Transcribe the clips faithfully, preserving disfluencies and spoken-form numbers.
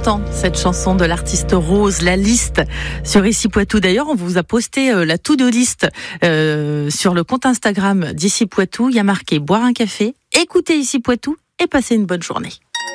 entend cette chanson de l'artiste Rose, La Liste, sur Ici Poitou. D'ailleurs, on vous a posté euh, la to-do list euh, sur le compte Instagram d'Ici Poitou. Il y a marqué boire un café, écouter Ici Poitou et passer une bonne journée.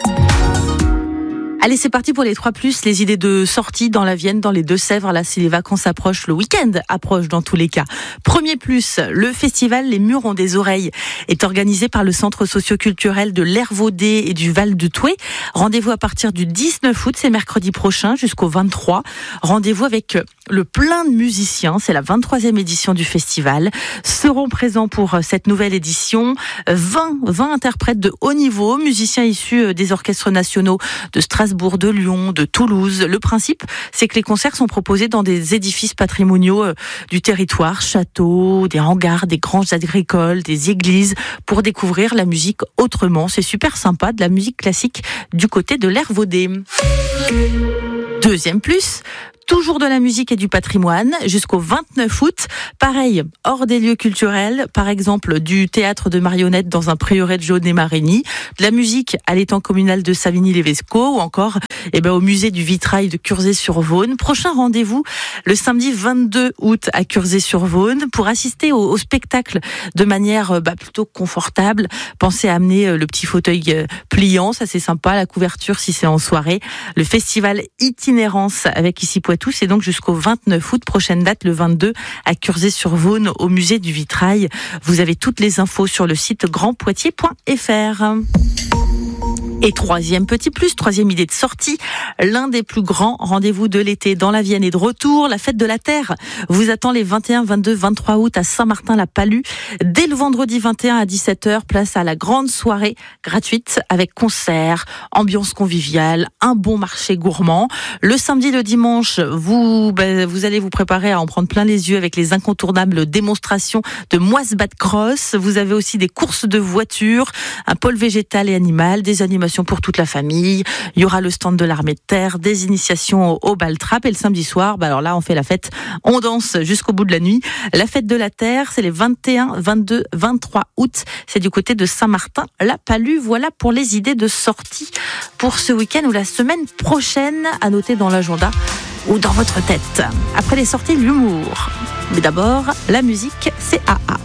Allez, c'est parti pour les trois plus, les idées de sortie dans la Vienne, dans les Deux-Sèvres. Là, si les vacances approchent, le week-end approche dans tous les cas. Premier plus, le festival Les Murs ont des oreilles est organisé par le centre socio-culturel de l'Hervaudé et du Val de Thoué. Rendez-vous à partir du dix-neuf août, c'est mercredi prochain, jusqu'au vingt-trois. Rendez-vous avec le plein de musiciens. C'est la vingt-troisième édition du festival. Seront présents pour cette nouvelle édition vingt, vingt interprètes de haut niveau, musiciens issus des orchestres nationaux de Strasbourg, de Lyon, de Toulouse. Le principe, c'est que les concerts sont proposés dans des édifices patrimoniaux euh, du territoire, châteaux, des hangars, des granges agricoles, des églises, pour découvrir la musique autrement. C'est super sympa, de la musique classique du côté de l'Hervaudé. Deuxième plus, toujours de la musique et du patrimoine jusqu'au vingt-neuf août. Pareil, hors des lieux culturels, par exemple du théâtre de marionnettes dans un prieuré de Jaunet-Marigny, de la musique à l'étang communal de Savigny-les-Vescots ou encore eh ben, au musée du vitrail de Curzé-sur-Vaune. Prochain rendez-vous le samedi vingt-deux août à Curzé-sur-Vaune pour assister au, au spectacle de manière bah, plutôt confortable. Pensez à amener le petit fauteuil pliant, ça c'est sympa, la couverture si c'est en soirée. Le festival Itinérance avec Ici Poitou, c'est donc jusqu'au vingt-neuf août, prochaine date le vingt-deux à Curzé-sur-Vaune au musée du vitrail. Vous avez toutes les infos sur le site grand poitiers point f r. Et troisième petit plus, troisième idée de sortie, l'un des plus grands rendez-vous de l'été dans la Vienne est de retour. La fête de la Terre vous attend les vingt et un, vingt-deux, vingt-trois août à Saint-Martin-la-Palud. Dès le vendredi vingt et un à dix-sept heures, place à la grande soirée gratuite avec concerts, ambiance conviviale, un bon marché gourmand. Le samedi, le dimanche, vous, ben, vous allez vous préparer à en prendre plein les yeux avec les incontournables démonstrations de Moise-Bat Cross. Vous avez aussi des courses de voitures, un pôle végétal et animal, des animations pour toute la famille. Il y aura le stand de l'armée de terre, des initiations au, au bal-trap. Et le samedi soir, bah alors là, on fait la fête, on danse jusqu'au bout de la nuit. La fête de la terre, c'est les vingt et un, vingt-deux, vingt-trois août. C'est du côté de Saint-Martin-la-Palud. Voilà pour les idées de sortie pour ce week-end ou la semaine prochaine, à noter dans l'agenda ou dans votre tête. Après les sorties, l'humour. Mais d'abord, la musique, c'est A A.